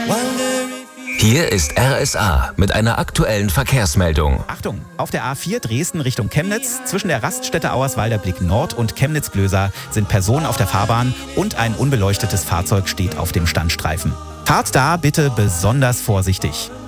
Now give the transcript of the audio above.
Hier ist RSA mit einer aktuellen Verkehrsmeldung. Achtung, auf der A4 Dresden Richtung Chemnitz zwischen der Raststätte Auerswalder Blick Nord und Chemnitz-Glöser sind Personen auf der Fahrbahn und ein unbeleuchtetes Fahrzeug steht auf dem Standstreifen. Fahrt da bitte besonders vorsichtig.